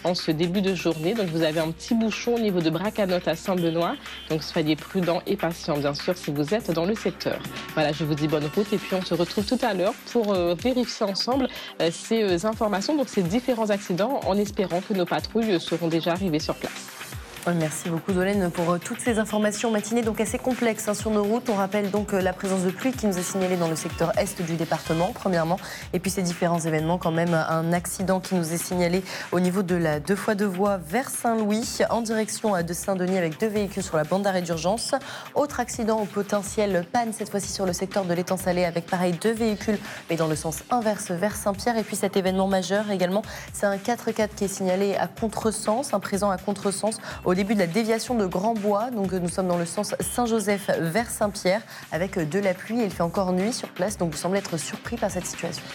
en ce début de journée. Donc vous avez un petit bouchon au niveau de Bracanotte à Saint-Benoît. Donc soyez prudents et patients, bien sûr, si vous êtes dans le secteur. Voilà, je vous dis bonne route et puis on se retrouve tout à l'heure pour vérifier ensemble ces informations, donc ces différents accidents, en espérant que nos patrouilles seront déjà arrivées sur place. Merci beaucoup Dolène pour toutes ces informations. Matinée donc assez complexe sur nos routes. On rappelle donc la présence de pluie qui nous est signalée dans le secteur est du département, premièrement. Et puis ces différents événements, quand même un accident qui nous est signalé au niveau de la 2x2 voies vers Saint-Louis, en direction de Saint-Denis avec 2 véhicules sur la bande d'arrêt d'urgence. Autre accident au potentiel panne, cette fois-ci sur le secteur de l'étang Salé avec pareil 2 véhicules, mais dans le sens inverse vers Saint-Pierre. Et puis cet événement majeur également, c'est un 4x4 qui est signalé à contresens, un présent à contresens au début de la déviation de Grand-Bois. Donc nous sommes dans le sens Saint-Joseph vers Saint-Pierre avec de la pluie et il fait encore nuit sur place. Donc vous semblez être surpris par cette situation.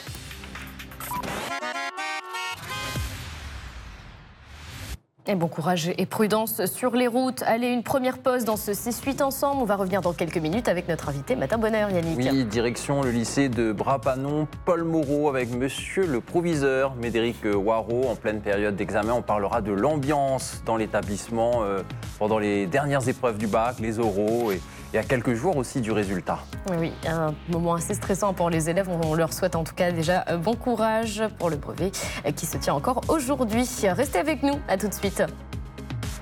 Et bon courage et prudence sur les routes. Allez, une première pause dans ce 6-8 ensemble. On va revenir dans quelques minutes avec notre invité Matin Bonheur, Yannick. Oui, direction le lycée de Brapanon, Paul Moreau, avec monsieur le proviseur Médéric Waro. En pleine période d'examen, on parlera de l'ambiance dans l'établissement pendant les dernières épreuves du bac, les oraux et à quelques jours aussi du résultat. Oui, un moment assez stressant pour les élèves. On leur souhaite en tout cas déjà bon courage pour le brevet qui se tient encore aujourd'hui. Restez avec nous, à tout de suite.